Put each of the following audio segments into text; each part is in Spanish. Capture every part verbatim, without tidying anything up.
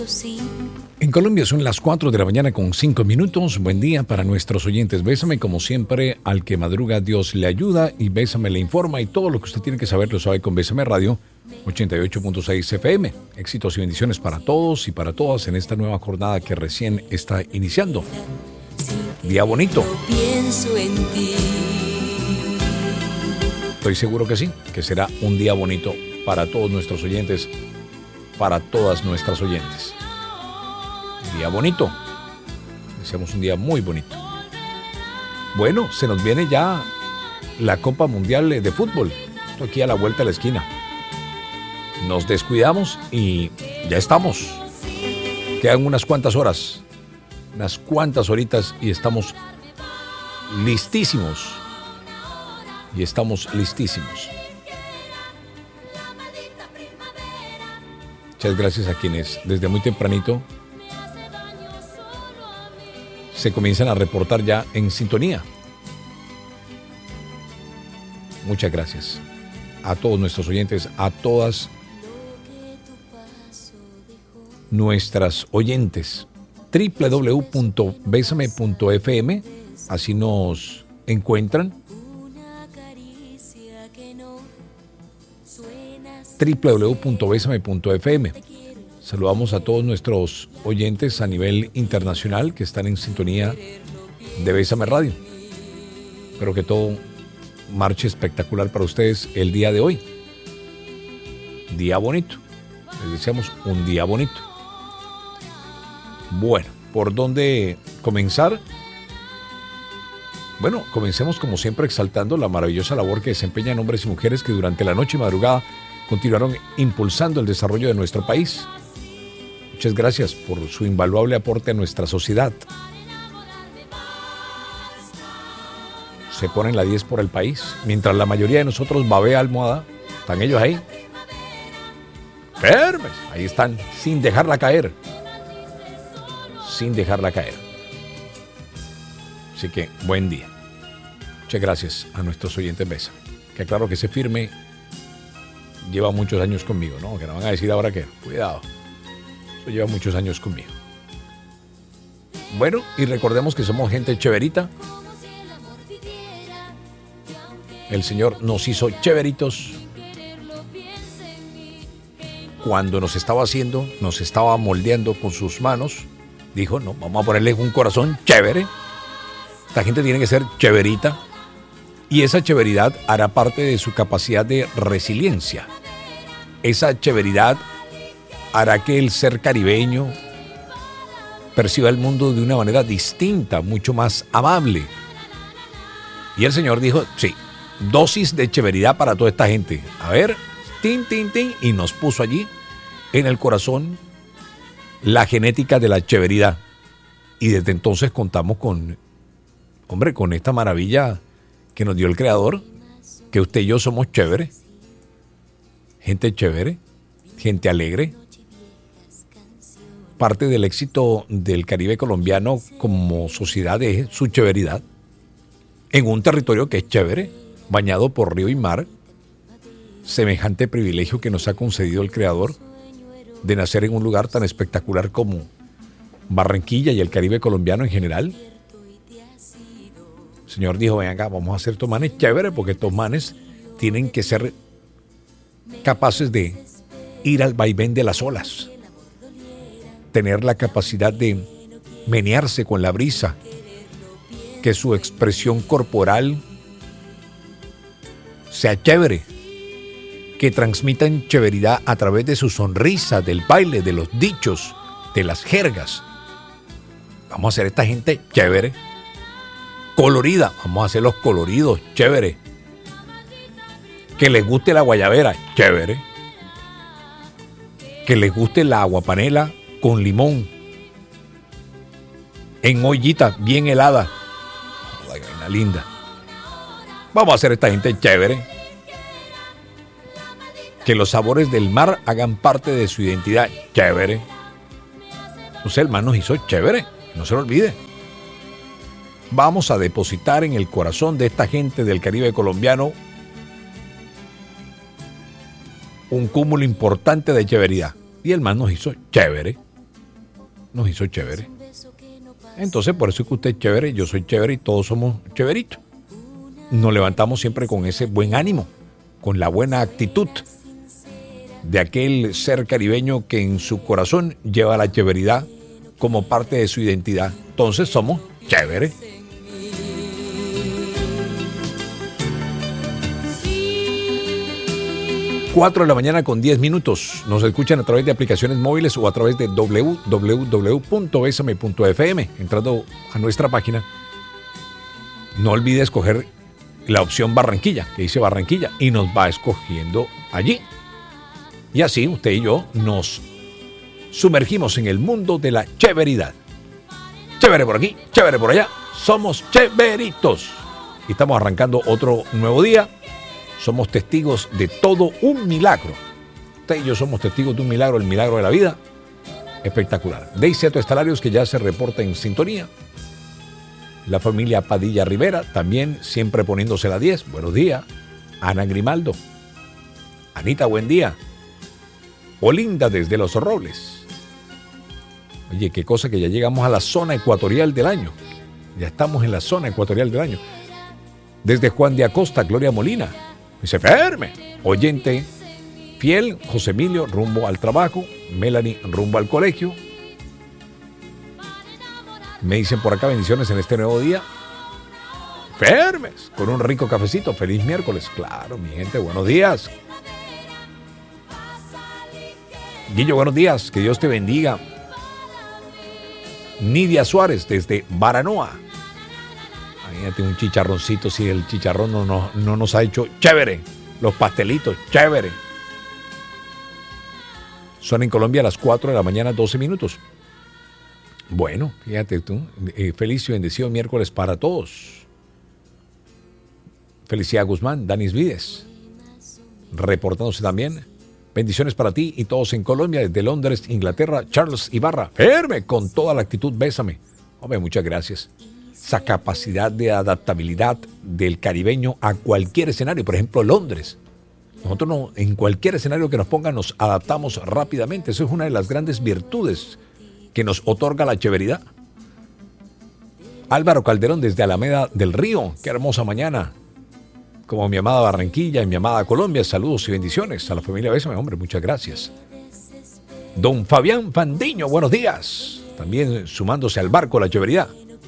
En Colombia son las cuatro de la mañana con cinco minutos. Buen día para nuestros oyentes. Bésame, como siempre, al que madruga Dios le ayuda, y Bésame le informa, y todo lo que usted tiene que saber lo sabe con Bésame Radio ochenta y ocho punto seis F M. Éxitos y bendiciones para todos y para todas en esta nueva jornada que recién está iniciando. Día bonito. Pienso en ti. Estoy seguro que sí, que será un día bonito para todos nuestros oyentes, para todas nuestras oyentes. Día bonito. Deseamos un día muy bonito. Bueno, se nos viene ya la Copa Mundial de Fútbol. Esto aquí a la vuelta de la esquina. Nos descuidamos y ya estamos. Quedan unas cuantas horas, unas cuantas horitas y estamos listísimos. Y estamos listísimos. Muchas gracias a quienes desde muy tempranito se comienzan a reportar ya en sintonía. Muchas gracias a todos nuestros oyentes, a todas nuestras oyentes. doble u doble u doble u punto besame punto f m, así nos encuentran. doble u doble u doble u punto besame punto f m. Saludamos a todos nuestros oyentes a nivel internacional que están en sintonía de Bésame Radio. Espero que todo marche espectacular para ustedes el día de hoy. Día bonito. Les deseamos un día bonito. Bueno, ¿por dónde comenzar? Bueno, comencemos como siempre exaltando la maravillosa labor que desempeñan hombres y mujeres que durante la noche y madrugada continuaron impulsando el desarrollo de nuestro país. Muchas gracias por su invaluable aporte a nuestra sociedad. Se ponen la diez por el país. Mientras la mayoría de nosotros babea almohada, están ellos ahí. Firmes. Ahí están, sin dejarla caer. Sin dejarla caer. Así que, buen día. Muchas gracias a nuestros oyentes Bésame. Que claro que ese firme lleva muchos años conmigo, ¿no? Que no van a decir ahora que, cuidado, eso lleva muchos años conmigo. Bueno, y recordemos que somos gente chéverita. El Señor nos hizo chéveritos. Cuando nos estaba haciendo, nos estaba moldeando con sus manos, dijo, no, vamos a ponerle un corazón chévere. Esta gente tiene que ser chéverita. Y esa chéveridad hará parte de su capacidad de resiliencia. Esa chéveridad hará que el ser caribeño perciba el mundo de una manera distinta, mucho más amable. Y el Señor dijo, sí, dosis de chéveridad para toda esta gente. A ver, tin, tin, tin, y nos puso allí en el corazón la genética de la chéveridad. Y desde entonces contamos con, hombre, con esta maravilla que nos dio el Creador, que usted y yo somos chéveres, gente chévere, gente alegre. Parte del éxito del Caribe colombiano como sociedad es su chéveridad, en un territorio que es chévere, bañado por río y mar, semejante privilegio que nos ha concedido el Creador de nacer en un lugar tan espectacular como Barranquilla y el Caribe colombiano en general. El Señor dijo, ven acá, vamos a hacer estos manes chéveres, porque estos manes tienen que ser capaces de ir al vaivén de las olas, tener la capacidad de menearse con la brisa, que su expresión corporal sea chévere, que transmitan chéveridad a través de su sonrisa, del baile, de los dichos, de las jergas. Vamos a hacer esta gente chévere, colorida, vamos a hacer los coloridos, chévere. Que les guste la guayabera, chévere. Que les guste la aguapanela con limón, en ollita bien helada. Ay, vaina linda. Vamos a hacer esta gente chévere. Que los sabores del mar hagan parte de su identidad, chévere. O sea, el mar nos hizo chévere, no se lo olvide. Vamos a depositar en el corazón de esta gente del Caribe colombiano un cúmulo importante de chéveridad. Y el man nos hizo chévere. nos hizo chévere. Entonces, por eso es que usted es chévere, yo soy chévere y todos somos chéveritos. Nos levantamos siempre con ese buen ánimo, con la buena actitud de aquel ser caribeño que en su corazón lleva la chéveridad como parte de su identidad. Entonces somos chéveres. cuatro de la mañana con diez minutos. Nos escuchan a través de aplicaciones móviles o a través de doble u doble u doble u punto besame punto efe eme. Entrando a nuestra página, no olvide escoger la opción Barranquilla, que dice Barranquilla, y nos va escogiendo allí. Y así usted y yo nos sumergimos en el mundo de la chéveridad. Chévere por aquí, chévere por allá. Somos chéveritos. Y estamos arrancando otro nuevo día. Somos testigos de todo un milagro. Usted y yo somos testigos de un milagro, el milagro de la vida. Espectacular. Daisy Ato Estalarios, que ya se reporta en sintonía. La familia Padilla Rivera, también siempre poniéndose la diez. Buenos días. Ana Grimaldo. Anita, buen día. Olinda desde Los Robles. Oye, qué cosa que ya llegamos a la zona ecuatorial del año. Ya estamos en la zona ecuatorial del año. Desde Juan de Acosta, Gloria Molina. Dice, Ferme, oyente fiel, José Emilio, rumbo al trabajo, Melanie, rumbo al colegio. Me dicen por acá, bendiciones en este nuevo día. Fermes, con un rico cafecito, feliz miércoles. Claro, mi gente, buenos días. Guillo, buenos días, que Dios te bendiga. Nidia Suárez, desde Baranoa. Imagínate un chicharroncito, si el chicharrón no, no, no nos ha hecho chévere. Los pastelitos, chévere. Son en Colombia a las cuatro de la mañana, doce minutos. Bueno, fíjate tú, eh, feliz y bendecido miércoles para todos. Felicidad Guzmán, Danis Vides, reportándose también. Bendiciones para ti y todos en Colombia, desde Londres, Inglaterra. Charles Ibarra, firme, con toda la actitud, bésame. Hombre, muchas gracias. Esa capacidad de adaptabilidad del caribeño a cualquier escenario, por ejemplo, Londres. Nosotros no, en cualquier escenario que nos pongan nos adaptamos rápidamente. Eso es una de las grandes virtudes que nos otorga la chéveridad. Álvaro Calderón desde Alameda del Río, qué hermosa mañana. Como mi amada Barranquilla y mi amada Colombia, saludos y bendiciones a la familia Bésame, hombre, muchas gracias. Don Fabián Fandiño, buenos días. También sumándose al barco la chéveridad.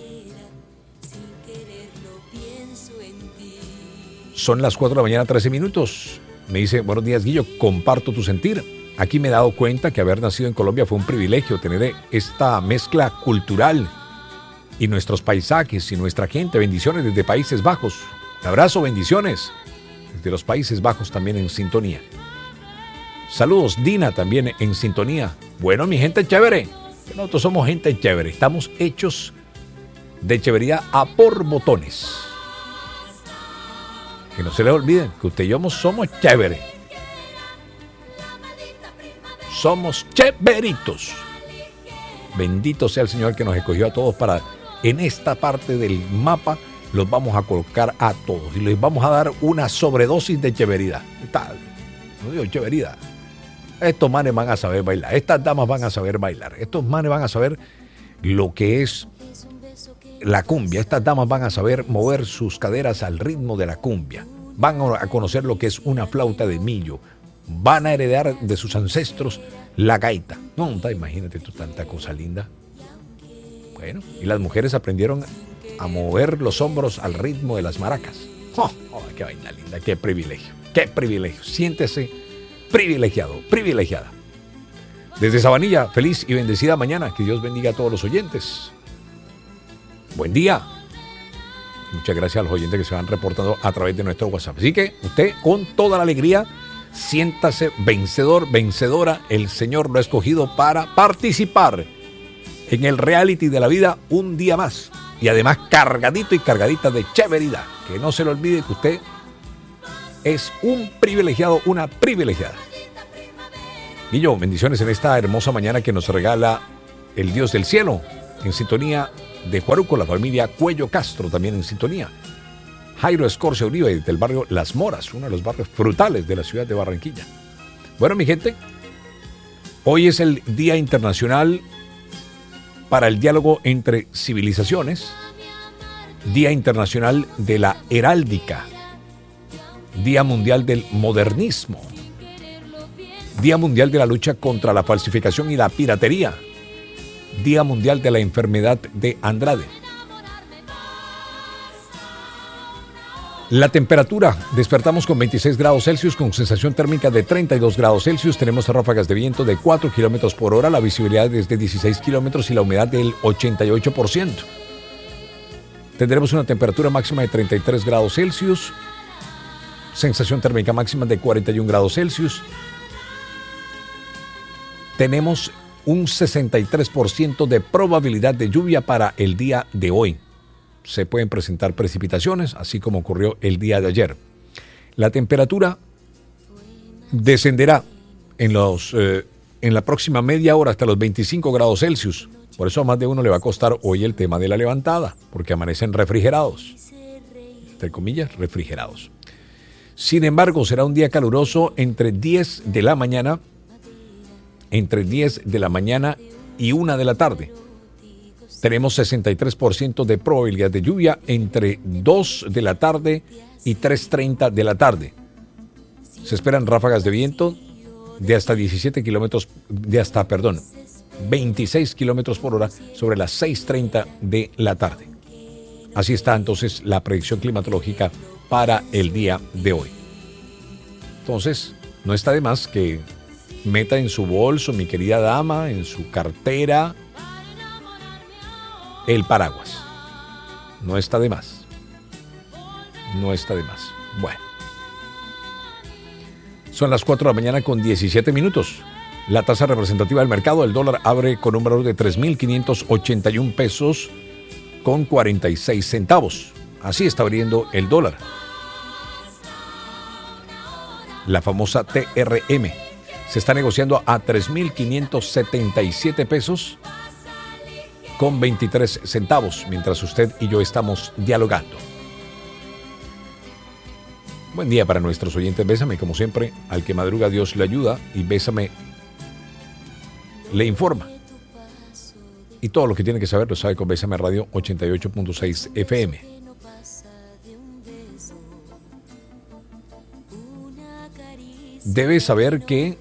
Son las cuatro de la mañana, trece minutos. Me dice, buenos días, Guillo, comparto tu sentir. Aquí me he dado cuenta que haber nacido en Colombia fue un privilegio, tener esta mezcla cultural y nuestros paisajes y nuestra gente. Bendiciones desde Países Bajos. Un abrazo, bendiciones desde los Países Bajos, también en sintonía. Saludos, Dina, también en sintonía. Bueno, mi gente chévere, nosotros somos gente chévere. Estamos hechos de chéveridad a por botones. Que no se les olviden que usted y yo somos chévere. Somos chéveritos. Bendito sea el Señor que nos escogió a todos para, en esta parte del mapa, los vamos a colocar a todos y les vamos a dar una sobredosis de chéveridad. ¿Qué tal? No digo chéveridad. Estos manes van a saber bailar. Estas damas van a saber bailar. Estos manes van a saber lo que es la cumbia. Estas damas van a saber mover sus caderas al ritmo de la cumbia. Van a conocer lo que es una flauta de millo. Van a heredar de sus ancestros la gaita. No, imagínate tú, tanta cosa linda. Bueno, y las mujeres aprendieron a mover los hombros al ritmo de las maracas. ¡Oh! Oh, ¡qué vaina linda! ¡Qué privilegio! ¡Qué privilegio! Siéntese privilegiado, privilegiada. Desde Sabanilla, feliz y bendecida mañana. Que Dios bendiga a todos los oyentes. Buen día. Muchas gracias a los oyentes que se van reportando a través de nuestro WhatsApp. Así que usted, con toda la alegría, siéntase vencedor, vencedora. El Señor lo ha escogido para participar en el reality de la vida un día más. Y además cargadito y cargadita de chéveridad. Que no se le olvide que usted es un privilegiado, una privilegiada. Y yo, bendiciones en esta hermosa mañana que nos regala el Dios del cielo. En sintonía de Juaruco, la familia Cuello Castro también en sintonía. Jairo Escorcia Uribe del barrio Las Moras, uno de los barrios frutales de la ciudad de Barranquilla. Bueno, mi gente, hoy es el Día Internacional para el diálogo entre civilizaciones, Día Internacional de la Heráldica, Día Mundial del Modernismo, Día Mundial de la Lucha contra la Falsificación y la Piratería, Día Mundial de la Enfermedad de Andrade. La temperatura, despertamos con veintiséis grados Celsius con sensación térmica de treinta y dos grados Celsius. Tenemos ráfagas de viento de cuatro kilómetros por hora, la visibilidad es de dieciséis kilómetros y la humedad del ochenta y ocho por ciento. Tendremos una temperatura máxima de treinta y tres grados Celsius, sensación térmica máxima de cuarenta y un grados Celsius. Tenemos un sesenta y tres por ciento de probabilidad de lluvia para el día de hoy. Se pueden presentar precipitaciones, así como ocurrió el día de ayer. La temperatura descenderá en, los, eh, en la próxima media hora hasta los veinticinco grados Celsius. Por eso a más de uno le va a costar hoy el tema de la levantada, porque amanecen refrigerados, entre comillas, refrigerados. Sin embargo, será un día caluroso entre diez de la mañana, entre diez de la mañana y una de la tarde. Tenemos sesenta y tres por ciento de probabilidad de lluvia entre dos de la tarde y tres treinta de la tarde. Se esperan ráfagas de viento de hasta diecisiete kilómetros, de hasta, perdón, veintiséis kilómetros por hora sobre las seis treinta de la tarde. Así está entonces la predicción climatológica para el día de hoy. Entonces, no está de más que meta en su bolso, mi querida dama, en su cartera, el paraguas. No está de más. No está de más. Bueno. Son las cuatro de la mañana con diecisiete minutos. La tasa representativa del mercado, el dólar abre con un valor de tres mil quinientos ochenta y un pesos con cuarenta y seis centavos. Así está abriendo el dólar. La famosa T R M se está negociando a tres mil quinientos setenta y siete pesos con veintitrés centavos, mientras usted y yo estamos dialogando. Buen día para nuestros oyentes. Bésame, como siempre, al que madruga Dios le ayuda, y Bésame le informa. Y todo lo que tiene que saber lo sabe con Bésame Radio ochenta y ocho punto seis F M. Debe saber que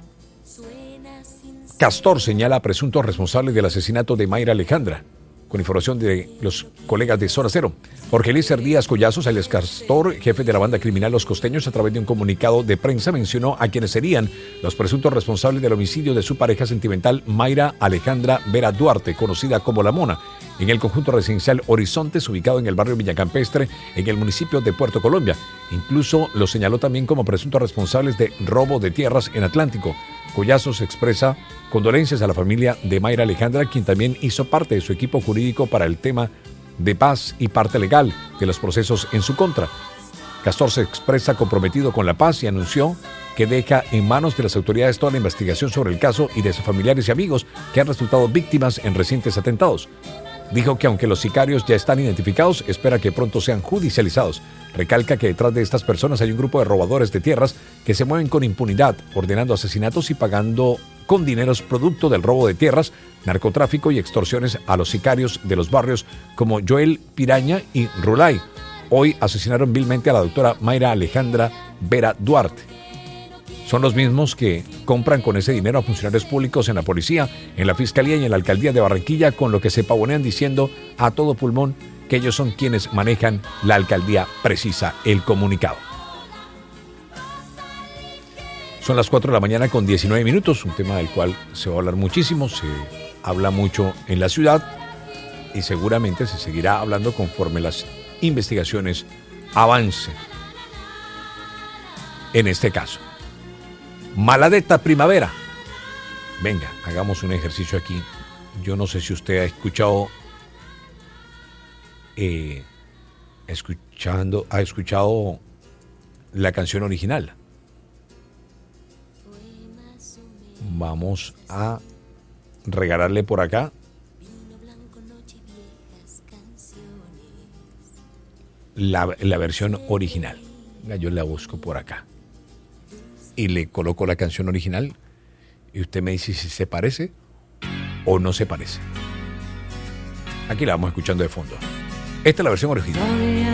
Castor señala a presuntos responsables del asesinato de Mayra Alejandra. Con información de los colegas de Zona Cero. Jorge Eliezer Díaz Collazos, alias Castor, jefe de la banda criminal Los Costeños, a través de un comunicado de prensa mencionó a quienes serían los presuntos responsables del homicidio de su pareja sentimental Mayra Alejandra Vera Duarte, conocida como La Mona, en el conjunto residencial Horizontes, ubicado en el barrio Villacampestre, en el municipio de Puerto Colombia. Incluso los señaló también como presuntos responsables de robo de tierras en Atlántico. Collazos expresa condolencias a la familia de Mayra Alejandra, quien también hizo parte de su equipo jurídico para el tema de paz y parte legal de los procesos en su contra. Castor se expresa comprometido con la paz y anunció que deja en manos de las autoridades toda la investigación sobre el caso y de sus familiares y amigos que han resultado víctimas en recientes atentados. Dijo que aunque los sicarios ya están identificados, espera que pronto sean judicializados. Recalca que detrás de estas personas hay un grupo de robadores de tierras que se mueven con impunidad, ordenando asesinatos y pagando con dineros producto del robo de tierras, narcotráfico y extorsiones a los sicarios de los barrios como Joel Piraña y Rulay. Hoy asesinaron vilmente a la doctora Mayra Alejandra Vera Duarte. Son los mismos que compran con ese dinero a funcionarios públicos en la policía, en la fiscalía y en la alcaldía de Barranquilla, con lo que se pavonean diciendo a todo pulmón que ellos son quienes manejan la alcaldía, precisa el comunicado. Son las cuatro de la mañana con diecinueve minutos, un tema del cual se va a hablar muchísimo, se habla mucho en la ciudad y seguramente se seguirá hablando conforme las investigaciones avancen. En este caso, Maladetta Primavera. Venga, hagamos un ejercicio aquí. Yo no sé si usted ha escuchado, eh, escuchando, ha escuchado la canción original. Vamos a regalarle por acá la, la versión original. Venga, yo la busco por acá y le coloco la canción original y usted me dice si se parece o no se parece. Aquí la vamos escuchando de fondo. Esta es la versión original.